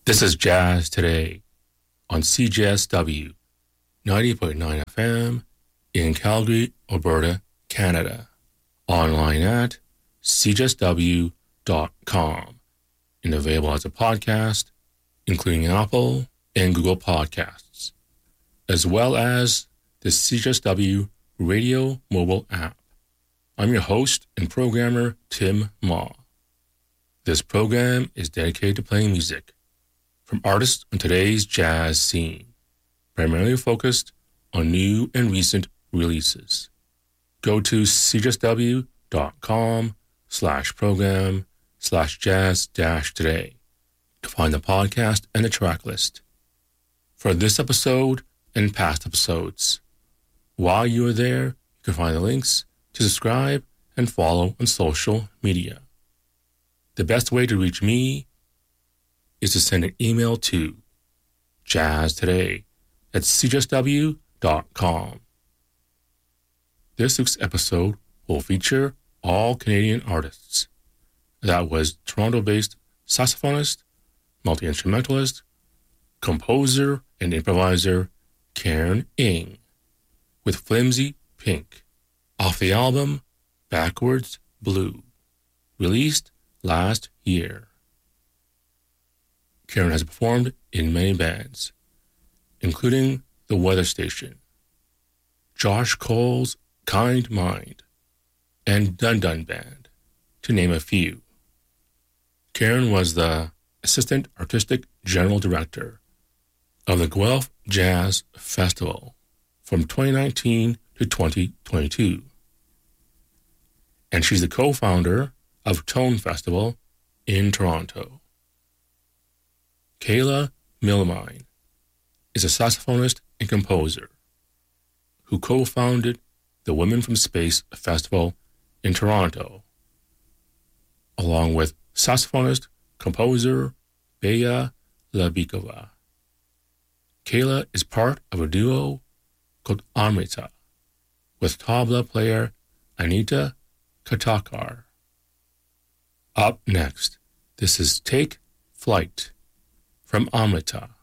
This is Jazz Today on CJSW 90.9 FM in Calgary, Alberta, Canada. Online at cjsw.com and available as a podcast, including Apple and Google Podcasts, as well as the CJSW radio mobile app. I'm your host and programmer, Tim Ma. This program is dedicated to playing music from artists on today's jazz scene, primarily focused on new and recent releases. Go to cjsw.com/program/jazz-today to find the podcast and the track list for this episode and past episodes. While you are there, you can find the links to subscribe and follow on social media. The best way to reach me is to send an email to jazztoday@cjsw.com. This week's episode will feature all Canadian artists. That was Toronto-based saxophonist, multi-instrumentalist, composer, and improviser Karen Ng with Flimsy Pink off the album Backwards Blue, released last year. Karen has performed in many bands, including The Weather Station, Josh Cole's Kind Mind, and Dun Dun Band, to name a few. Karen was the Assistant Artistic General Director of the Guelph Jazz Festival from 2019 to 2022. And she's the co-founder of Tone Festival in Toronto. Kayla Millamine is a saxophonist and composer who co-founded the Women from Space Festival in Toronto, along with saxophonist, composer Bea Labikova. Kayla is part of a duo called Amrita with tabla player Anita Katakar. Up next, this is Take Flight from Amrita.